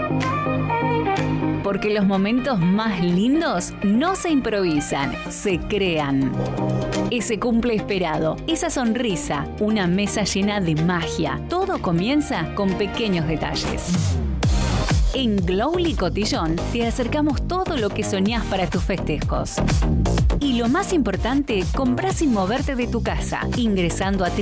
Porque los momentos más lindos no se improvisan, se crean. Ese cumple esperado, esa sonrisa, una mesa llena de magia. Todo comienza con pequeños detalles. En Glowly Cotillón te acercamos todo lo que soñás para tus festejos. Y lo más importante, comprá sin moverte de tu casa, ingresando a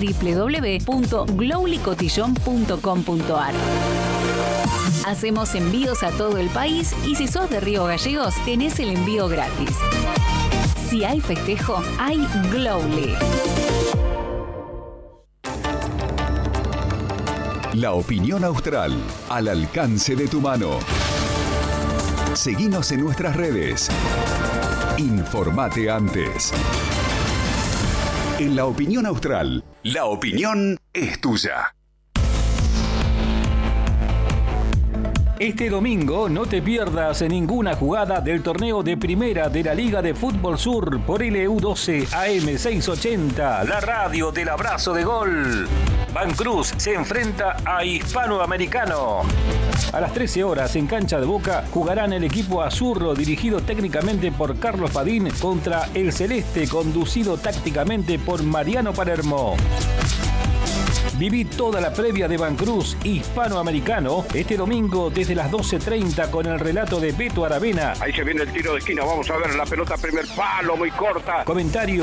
www.glowlycotillon.com.ar. Hacemos envíos a todo el país y si sos de Río Gallegos, tenés el envío gratis. Si hay festejo, hay Glowly. La opinión austral, al alcance de tu mano. Seguinos en nuestras redes. Informate antes. En La Opinión Austral, la opinión es tuya. Este domingo no te pierdas ninguna jugada del torneo de primera de la Liga de Fútbol Sur por LU12 AM 680, la radio del abrazo de gol. Vancruz se enfrenta a Hispanoamericano. A las 13 horas en Cancha de Boca jugarán el equipo Azurro dirigido técnicamente por Carlos Padín contra el Celeste conducido tácticamente por Mariano Palermo. Viví toda la previa de Vancruz Hispanoamericano este domingo desde las 12:30 con el relato de Beto Aravena. Ahí se viene el tiro de esquina, vamos a ver la pelota primer palo, muy corta. Comentario